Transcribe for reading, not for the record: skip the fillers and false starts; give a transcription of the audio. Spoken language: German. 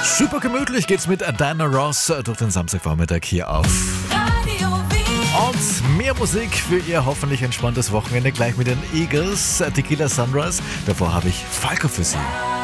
Super gemütlich geht's mit Diana Ross durch den Samstagvormittag hier auf Radio Wien. Und mehr Musik für ihr hoffentlich entspanntes Wochenende gleich mit den Eagles, Tequila Sunrise. Davor habe ich Falco für Sie.